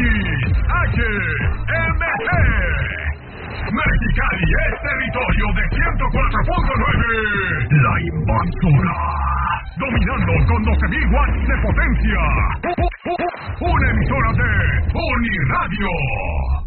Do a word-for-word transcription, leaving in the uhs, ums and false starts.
H M G. Mexicali es territorio de ciento cuatro punto nueve. La Invasora. Dominando con doce mil watts de potencia. Una emisora de Uniradio.